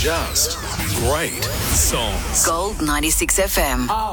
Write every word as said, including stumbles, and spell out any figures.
just great songs. Gold ninety-six F M. Oh.